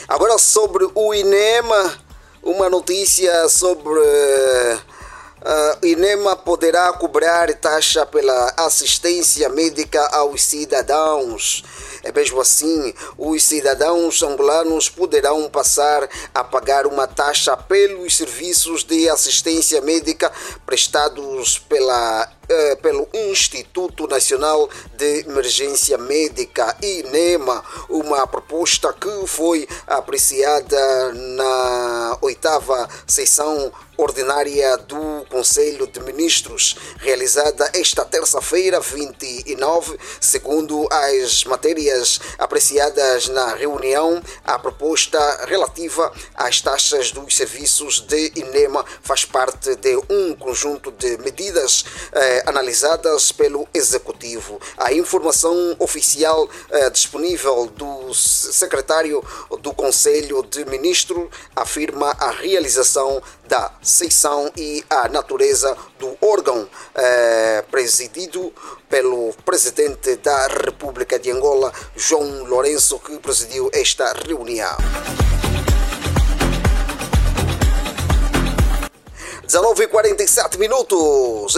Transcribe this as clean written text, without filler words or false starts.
Agora sobre o INEMA, uma notícia sobre o INEMA poderá cobrar taxa pela assistência médica aos cidadãos. É mesmo assim, os cidadãos angolanos poderão passar a pagar uma taxa pelos serviços de assistência médica prestados pelo Instituto Nacional de Emergência Médica, INEMA, uma proposta que foi apreciada na 8ª sessão ordinária do Conselho de Ministros, realizada esta terça-feira, 29, segundo as matérias apreciadas na reunião. A proposta relativa às taxas dos serviços de INEMA faz parte de um conjunto de medidas analisadas pelo Executivo. A informação oficial disponível do secretário do Conselho de Ministros afirma a realização da sessão e a natureza do órgão presidido pelo presidente da República de Angola, João Lourenço, que presidiu esta reunião. 19h47.